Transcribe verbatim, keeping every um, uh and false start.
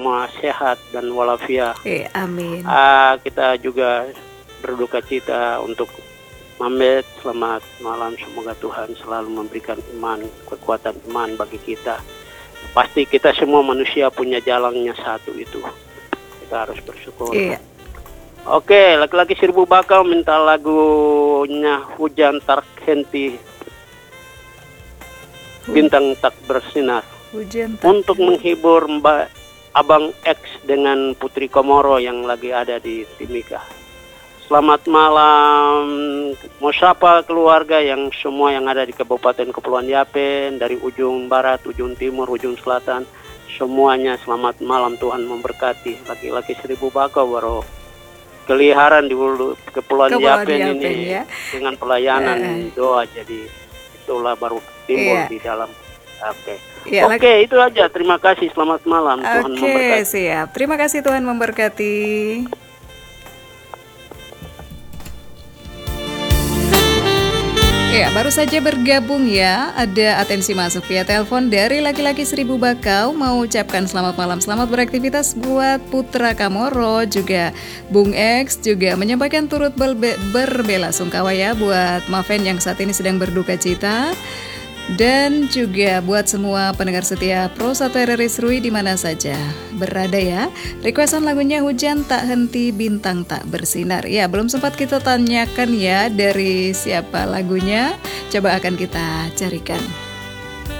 semua sehat dan walafiat. Eh, amin. Uh, kita juga berduka cita untuk Mamet. Selamat malam, semoga Tuhan selalu memberikan iman, kekuatan iman bagi kita. Pasti kita semua manusia punya jalannya satu itu. Kita harus bersyukur. Iya. Oke, laki-laki Seribu Bakau minta lagunya Hujan Tak Henti, Bintang Tak Bersinar. Hujan tak Untuk menghibur Mbak Abang X dengan Putri Komoro yang lagi ada di Timika. Selamat malam, mau sapa keluarga yang semua yang ada di Kabupaten Kepulauan Yapen, dari ujung barat, ujung timur, ujung selatan, semuanya selamat malam, Tuhan memberkati. Laki-laki Seribu Bakau baru keliharan di Kepulauan Kepulauan Yapen, Yapen ini ya. dengan pelayanan Uh. doa, jadi itulah baru timbul Iya. di dalam. Oke, Iya, oke laki- itu aja. Terima kasih, selamat malam, Tuhan Oke, memberkati. siap. Terima kasih, Tuhan memberkati. Ya, baru saja bergabung ya. Ada atensi masuk via telepon dari laki-laki Seribu Bakau. Mau ucapkan selamat malam, selamat beraktivitas buat Putra Kamoro, juga Bung X, juga menyampaikan turut belbe- berbela sungkawa ya buat Maven yang saat ini sedang berduka cita. Dan juga buat semua pendengar setia Pro satu R R I Serui di mana saja berada ya. Requestan lagunya Hujan Tak Henti, Bintang Tak Bersinar. Ya, belum sempat kita tanyakan ya dari siapa lagunya. Coba akan kita carikan.